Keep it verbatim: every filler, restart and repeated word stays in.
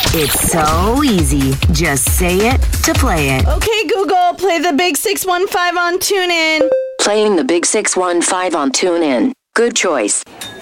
It's so easy. Just say it to play it. Okay, Google, play the Big six one five on TuneIn. Playing the Big six one five on TuneIn. Good choice.